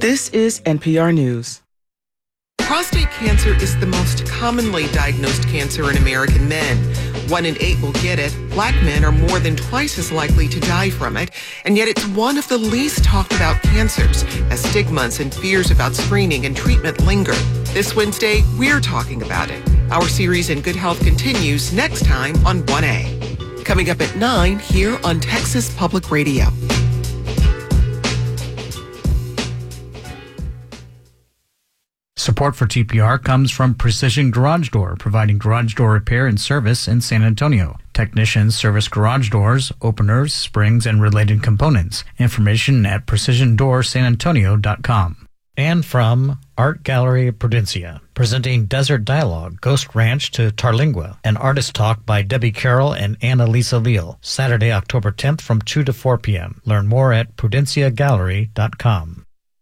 This is NPR News. Prostate cancer is the most commonly diagnosed cancer in American men. 1 in 8 will get it. Black men are more than twice as likely to die from it, and yet it's one of the least talked about cancers, as stigmas and fears about screening and treatment linger. This Wednesday, we're talking about it. Our series In Good Health continues next time on 1A. Coming up at 9 here on Texas Public Radio. Support for TPR comes from Precision Garage Door, providing garage door repair and service in San Antonio. Technicians service garage doors, openers, springs, and related components. Information at precisiondoorsanantonio.com. And from Art Gallery Prudencia, presenting Desert Dialogue, Ghost Ranch to Tarlingua, an artist talk by Debbie Carroll and Annalisa Leal, Saturday, October 10th from 2 to 4 p.m. Learn more at prudenciagallery.com.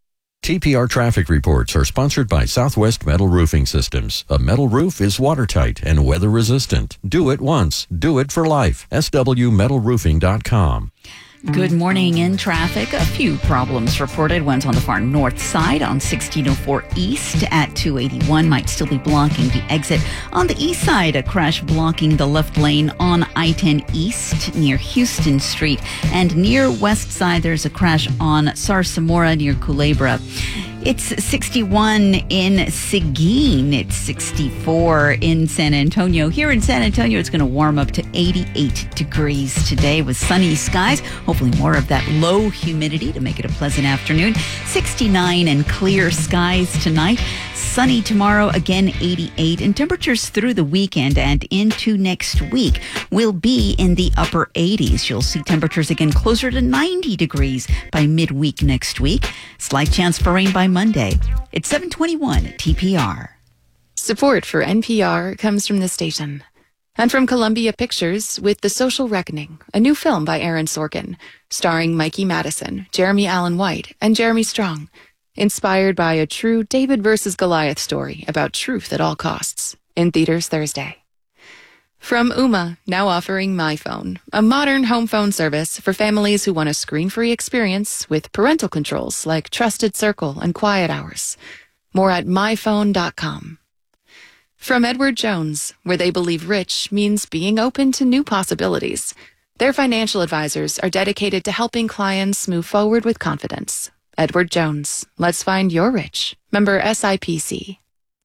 TPR traffic reports are sponsored by Southwest Metal Roofing Systems. A metal roof is watertight and weather resistant. Do it once. Do it for life. swmetalroofing.com. Good morning. In traffic, a few problems reported. One's on the far north side on 1604 East at 281. Might still be blocking the exit. On the east side, a crash blocking the left lane on I-10 East near Houston Street. And near west side, there's a crash on Sarsamora near Culebra. It's 61 in Seguin. It's 64 in San Antonio. Here in San Antonio, it's going to warm up to 88 degrees today with sunny skies. Hopefully more of that low humidity to make it a pleasant afternoon. 69 and clear skies tonight. Sunny tomorrow, again 88. And temperatures through the weekend and into next week will be in the upper 80s. You'll see temperatures again closer to 90 degrees by midweek next week. Slight chance for rain by Monday. It's 7:21 at TPR. Support for NPR comes from this station and from Columbia Pictures with The Social Reckoning, a new film by Aaron Sorkin, starring Mikey Madison, Jeremy Allen White, and Jeremy Strong, inspired by a true David versus Goliath story about truth at all costs, in theaters Thursday. From Ooma, now offering MyPhone, a modern home phone service for families who want a screen-free experience with parental controls like Trusted Circle and Quiet Hours. More at myphone.com. From Edward Jones, where they believe rich means being open to new possibilities. Their financial advisors are dedicated to helping clients move forward with confidence. Edward Jones, let's find your rich. Member SIPC.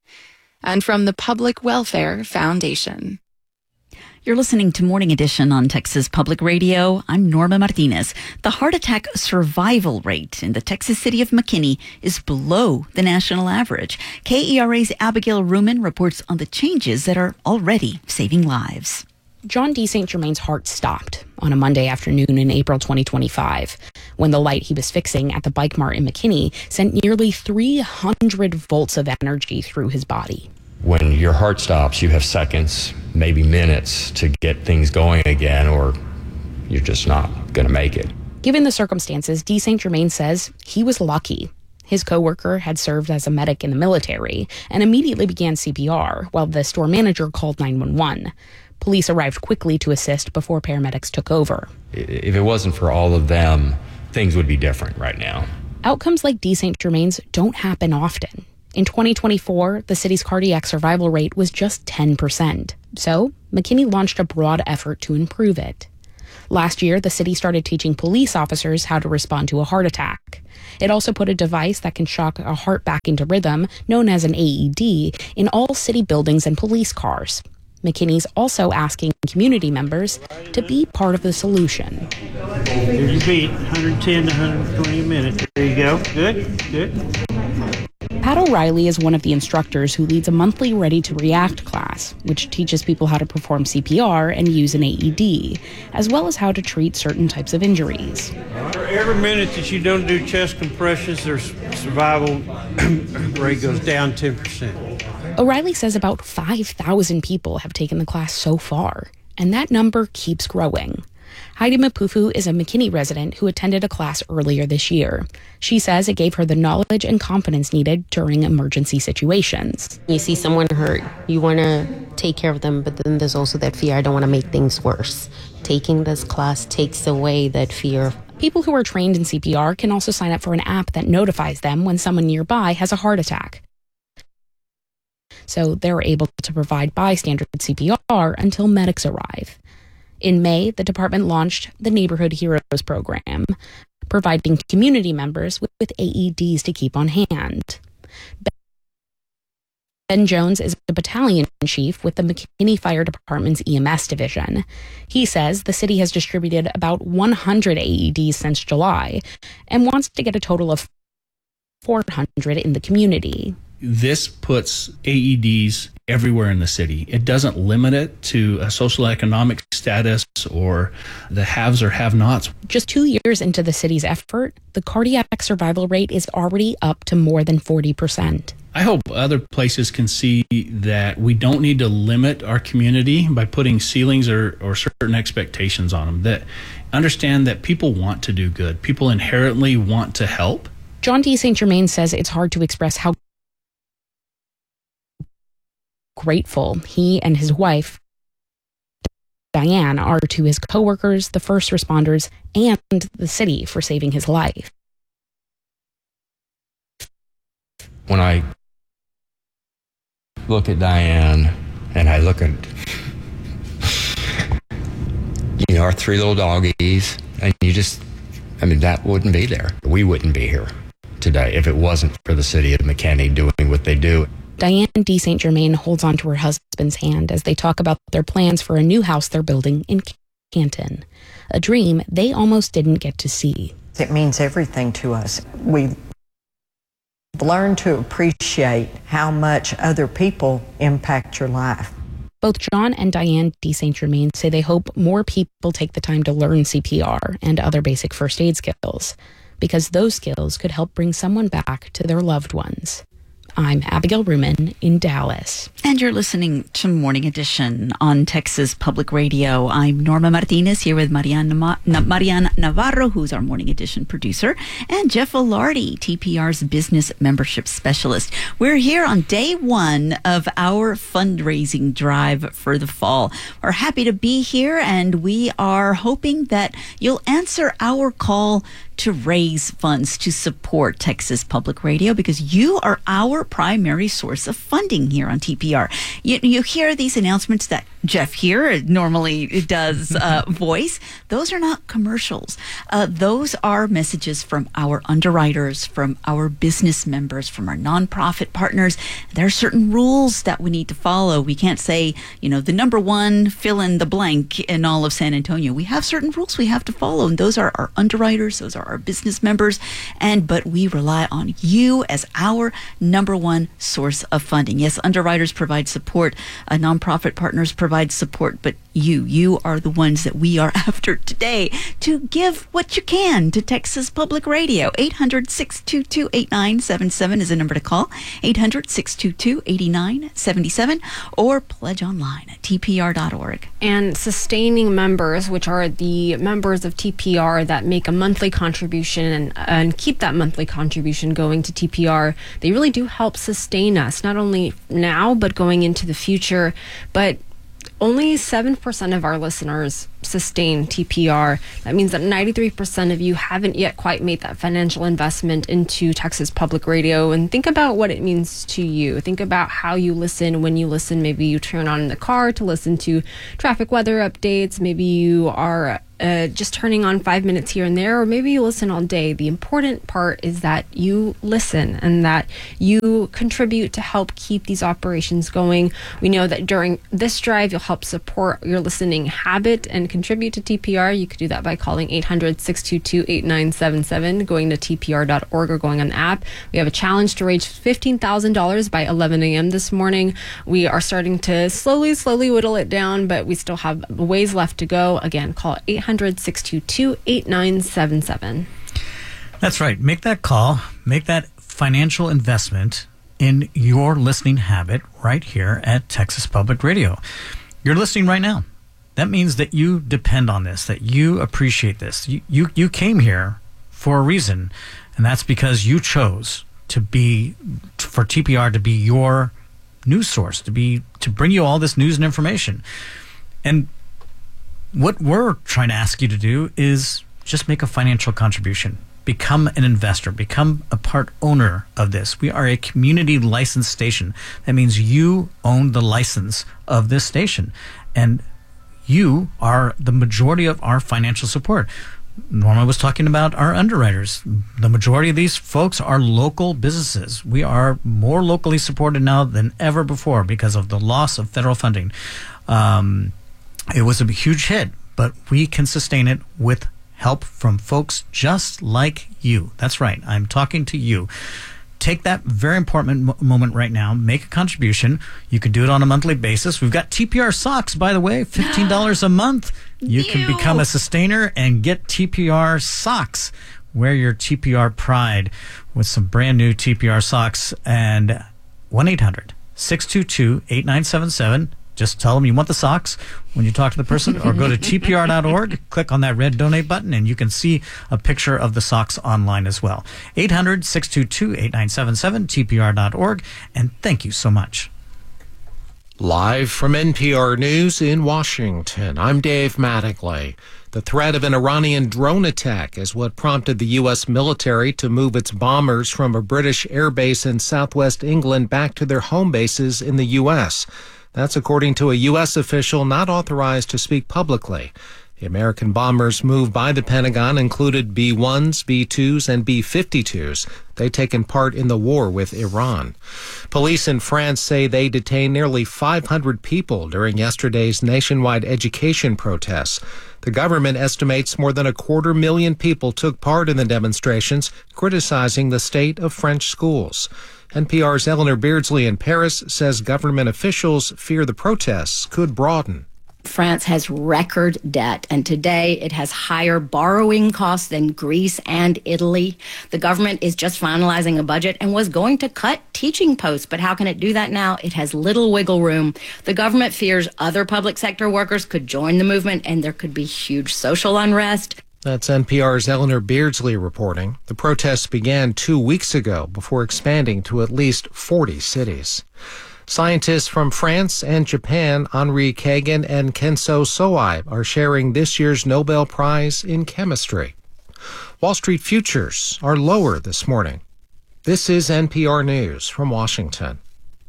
And from the Public Welfare Foundation. You're listening to Morning Edition on Texas Public Radio. I'm Norma Martinez. The heart attack survival rate in the Texas city of McKinney is below the national average. KERA's Abigail Ruman reports on the changes that are already saving lives. John D. St. Germain's heart stopped on a Monday afternoon in April 2025 when the light he was fixing at the Bike Mart in McKinney sent nearly 300 volts of energy through his body. When your heart stops, you have seconds, maybe minutes to get things going again, or you're just not going to make it. Given the circumstances, D. St. Germain says he was lucky. His coworker had served as a medic in the military and immediately began CPR while the store manager called 911. Police arrived quickly to assist before paramedics took over. If it wasn't for all of them, things would be different right now. Outcomes like D. St. Germain's don't happen often. In 2024, the city's cardiac survival rate was just 10%. So, McKinney launched a broad effort to improve it. Last year, the city started teaching police officers how to respond to a heart attack. It also put a device that can shock a heart back into rhythm, known as an AED, in all city buildings and police cars. McKinney's also asking community members to be part of the solution. Here's your beat, 110 to 120 a minute. There you go. Good, good. Pat O'Reilly is one of the instructors who leads a monthly Ready to React class, which teaches people how to perform CPR and use an AED, as well as how to treat certain types of injuries. For every minute that you don't do chest compressions, their survival rate goes down 10%. O'Reilly says about 5,000 people have taken the class so far, and that number keeps growing. Heidi Mapufu is a McKinney resident who attended a class earlier this year. She says it gave her the knowledge and confidence needed during emergency situations. You see someone hurt, you want to take care of them, but then there's also that fear, I don't want to make things worse. Taking this class takes away that fear People who are trained in CPR can also sign up for an app that notifies them when someone nearby has a heart attack. So they're able to provide bystander CPR until medics arrive. In May, the department launched the Neighborhood Heroes program, providing community members with AEDs to keep on hand. Ben Jones is a battalion chief with the McKinney Fire Department's EMS division. He says the city has distributed about 100 AEDs since July and wants to get a total of 400 in the community. This puts AEDs everywhere in the city. It doesn't limit it to a social economic status or the haves or have-nots. Just 2 years into the city's effort, the cardiac survival rate is already up to more than 40%. I hope other places can see that we don't need to limit our community by putting ceilings or certain expectations on them. That understand that people want to do good. People inherently want to help. John D. St. Germain says it's hard to express how grateful he and his wife, Diane, are to his coworkers, the first responders, and the city for saving his life. When I look at Diane and I look at, our 3 little doggies, and that wouldn't be there. We wouldn't be here today if it wasn't for the city of McKinney doing what they do. Diane D. St. Germain holds onto her husband's hand as they talk about their plans for a new house they're building in Canton, a dream they almost didn't get to see. It means everything to us. We've learned to appreciate how much other people impact your life. Both John and Diane D. St. Germain say they hope more people take the time to learn CPR and other basic first aid skills, because those skills could help bring someone back to their loved ones. I'm Abigail Ruman in Dallas. And you're listening to Morning Edition on Texas Public Radio. I'm Norma Martinez here with Mariana Navarro, who's our Morning Edition producer, and Jeff Alardi, TPR's business membership specialist. We're here on day 1 of our fundraising drive for the fall. We're happy to be here, and we are hoping that you'll answer our call to raise funds to support Texas Public Radio, because you are our primary source of funding here on TPR. You hear these announcements that Jeff here normally does voice. Those are not commercials. Those are messages from our underwriters, from our business members, from our nonprofit partners. There are certain rules that we need to follow. We can't say, the number one fill in the blank in all of San Antonio. We have certain rules we have to follow, and those are our underwriters, those are our business members, but we rely on you as our number one source of funding. Yes, underwriters provide support, nonprofit partners provide support, but you are the ones that we are after today to give what you can to Texas Public Radio. 800-622-8977 is the number to call. 800-622-8977 or pledge online at tpr.org. And sustaining members, which are the members of TPR that make a monthly contribution and keep that monthly contribution going to TPR, they really do help sustain us, not only now, but going into the future. But only 7% of our listeners sustain TPR. That means that 93% of you haven't yet quite made that financial investment into Texas Public Radio. And think about what it means to you. Think about how you listen. When you listen, maybe you turn on in the car to listen to traffic weather updates. Maybe you are just turning on 5 minutes here and there, or maybe you listen all day. The important part is that you listen and that you contribute to help keep these operations going. We know that during this drive, you'll help support your listening habit and contribute to TPR. You could do that by calling 800-622-8977, going to tpr.org, or going on the app. We have a challenge to raise $15,000 by 11 a.m. this morning. We are starting to slowly whittle it down, but we still have ways left to go. Again, call 800-622-8977. That's right. Make that call. Make that financial investment in your listening habit right here at Texas Public Radio. You're listening right now. That means that you depend on this, that you appreciate this. You came here for a reason, and that's because you chose for TPR to be your news source, to bring you all this news and information. And what we're trying to ask you to do is just make a financial contribution. Become an investor. Become a part owner of this. We are a community licensed station. That means you own the license of this station. And you are the majority of our financial support. Norma was talking about our underwriters. The majority of these folks are local businesses. We are more locally supported now than ever before because of the loss of federal funding. It was a huge hit, but we can sustain it with help from folks just like you. That's right. I'm talking to you. Take that very important moment right now. Make a contribution. You can do it on a monthly basis. We've got TPR socks, by the way, $15 a month. You can become a sustainer and get TPR socks. Wear your TPR pride with some brand new TPR socks. And 1-800-622-8977. Just tell them you want the socks when you talk to the person, or go to tpr.org, click on that red donate button, and you can see a picture of the socks online as well. 800-622-8977, tpr.org, and thank you so much. Live from NPR News in Washington, I'm Dave Mattingly. The threat of an Iranian drone attack is what prompted the U.S. military to move its bombers from a British airbase in southwest England back to their home bases in the U.S. That's according to a U.S. official not authorized to speak publicly. The American bombers moved by the Pentagon included B-1s, B-2s, and B-52s. They'd taken part in the war with Iran. Police in France say they detained nearly 500 people during yesterday's nationwide education protests. The government estimates more than 250,000 people took part in the demonstrations, criticizing the state of French schools. NPR's Eleanor Beardsley in Paris says government officials fear the protests could broaden. France has record debt, and today it has higher borrowing costs than Greece and Italy. The government is just finalizing a budget and was going to cut teaching posts, but how can it do that now? It has little wiggle room. The government fears other public sector workers could join the movement, and there could be huge social unrest. That's NPR's Eleanor Beardsley reporting. The protests began 2 weeks ago before expanding to at least 40 cities. Scientists from France and Japan, Henri Kagan and Kenso Soai, are sharing this year's Nobel Prize in Chemistry. Wall Street futures are lower this morning. This is NPR News from Washington.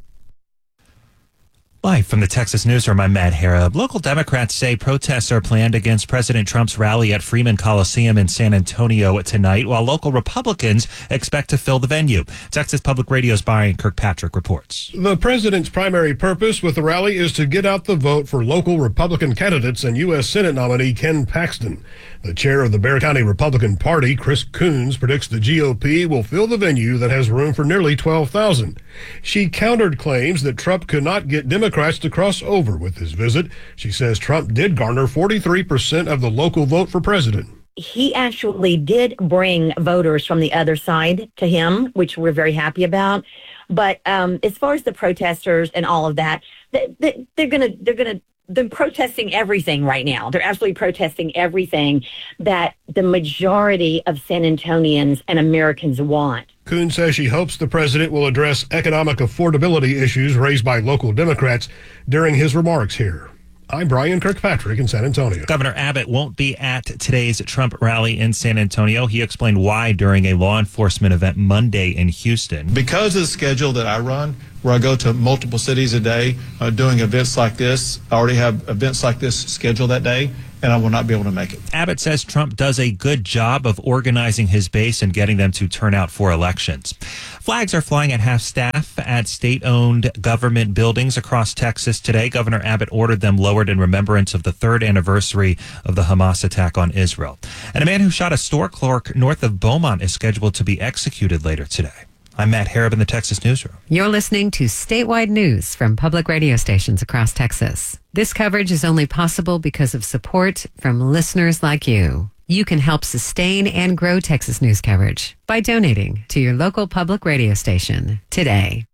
Live from the Texas Newsroom, I'm Matt Harrop. Local Democrats say protests are planned against President Trump's rally at Freeman Coliseum in San Antonio tonight, while local Republicans expect to fill the venue. Texas Public Radio's Brian Kirkpatrick reports. The president's primary purpose with the rally is to get out the vote for local Republican candidates and U.S. Senate nominee Ken Paxton. The chair of the Bexar County Republican Party, Chris Coons, predicts the GOP will fill the venue that has room for nearly 12,000. She countered claims that Trump could not get Democrats to cross over with his visit. She says Trump did garner 43% of the local vote for president. He actually did bring voters from the other side to him, which we're very happy about. But as far as the protesters and all of that, they're protesting everything right now. They're absolutely protesting everything that the majority of San Antonians and Americans want. Coons says she hopes the president will address economic affordability issues raised by local Democrats during his remarks here. I'm Brian Kirkpatrick in San Antonio. Governor Abbott won't be at today's Trump rally in San Antonio. He explained why during a law enforcement event Monday in Houston. Because of the schedule that I run, where I go to multiple cities a day doing events like this, I already have events like this scheduled that day, and I will not be able to make it. Abbott says Trump does a good job of organizing his base and getting them to turn out for elections. Flags are flying at half-staff at state-owned government buildings across Texas today. Governor Abbott ordered them lowered in remembrance of the 3rd anniversary of the Hamas attack on Israel. And a man who shot a store clerk north of Beaumont is scheduled to be executed later today. I'm Matt Harrop in the Texas Newsroom. You're listening to statewide news from public radio stations across Texas. This coverage is only possible because of support from listeners like you. You can help sustain and grow Texas news coverage by donating to your local public radio station today.